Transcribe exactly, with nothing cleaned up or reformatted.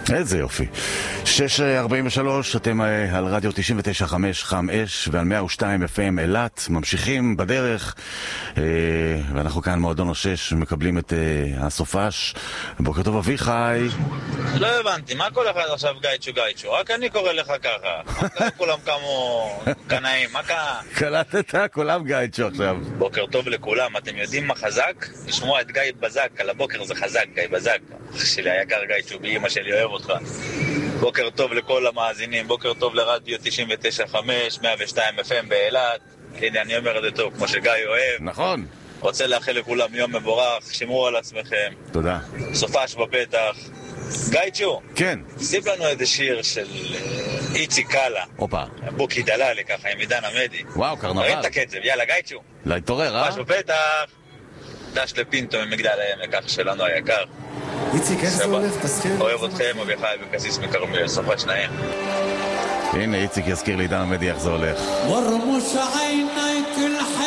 איזה יופי. שש ארבעים ושלוש, אתם על רדיו תשעים ותשע נקודה חמש חם אש ועל מאה ושתיים אף אם אילת, ממשיכים בדרך, ואנחנו כאן מועדון השש מקבלים את הסופש. בוקר טוב אביחי. לא הבנתי, מה כל אחד עכשיו גייצ'ו גייצ'ו? רק אני קורא לך ככה. מה כולם כמו קנאים? מה קרה? קלטת, כולם גייצ'ו עכשיו. בוקר טוב לכולם, אתם יודעים מה חזק? לשמוע את גיא בזק על הבוקר זה חזק, גיא בזק. שלי היקר גייצ'ו, באמא שלי אוהב אותך. בוקר טוב לכל המאזינים, בוקר טוב לרדיו תשעים ותשע נקודה חמש, מאה ושתיים אף אם באילת. הנה, אני אומר את זה טוב, כמו שגיא אוהב. נכון. רוצה לאחל לכולם יום מבורך, שמרו על עצמכם. תודה. סופש בפתח. גייצ'ו. כן. סיפ לנו איזה שיר של איצי קאלה. אופה. בוקי דללי ככה, עם עידן עמדי. וואו, קרנבל. ראית את הקצב, יאללה גייצ'ו. להתעורר, אה? סופש בפתח. דש לפינטו ממגדל העמק, אח שלנו היקר. איציק, איך זה הולך? תזכיר. אוהב אתכם, אביחי וקסיס מקרמיאל, סופש נעים. הנה, איציק יזכיר לי עידן עמדי איך זה הולך.